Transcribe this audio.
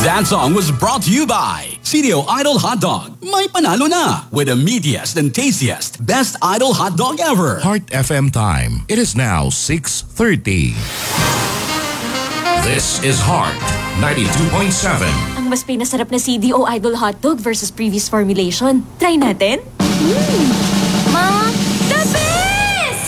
That song was brought to you by CDO Idol Hot Dog. May panalo na with the meatiest and tastiest best Idol Hot Dog ever. Heart FM time. It is now 6:30. This is Heart 92.7. Ang mas pinasarap na CDO Idol Hot Dog versus previous formulation. Try natin?